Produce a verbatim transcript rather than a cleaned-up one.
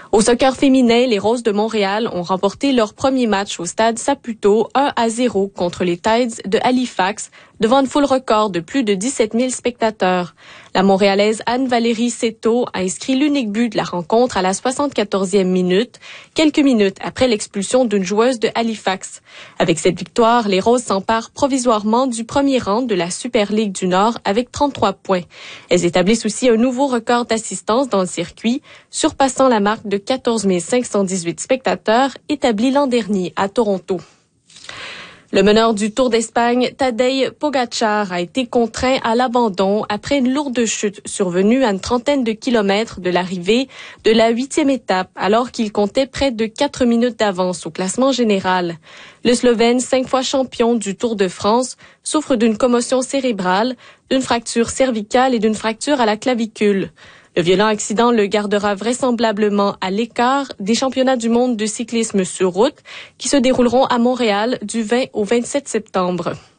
Au soccer féminin, les Roses de Montréal ont remporté leur premier match au stade Saputo un à zéro contre les Tides de Halifax, devant une foule record de plus de dix-sept mille spectateurs. La Montréalaise Anne-Valérie Seto a inscrit l'unique but de la rencontre à la soixante-quatorzième minute, quelques minutes après l'expulsion d'une joueuse de Halifax. Avec cette victoire, les Roses s'emparent provisoirement du premier rang de la Super Ligue du Nord avec trente-trois points. Elles établissent aussi un nouveau record d'assistance dans le circuit, surpassant la marque de quatorze mille cinq cent dix-huit spectateurs établie l'an dernier à Toronto. Le meneur du Tour d'Espagne, Tadej Pogačar, a été contraint à l'abandon après une lourde chute survenue à une trentaine de kilomètres de l'arrivée de la huitième étape, alors qu'il comptait près de quatre minutes d'avance au classement général. Le Slovène, cinq fois champion du Tour de France, souffre d'une commotion cérébrale, d'une fracture cervicale et d'une fracture à la clavicule. Le violent accident le gardera vraisemblablement à l'écart des championnats du monde de cyclisme sur route qui se dérouleront à Montréal du vingt au vingt-sept septembre.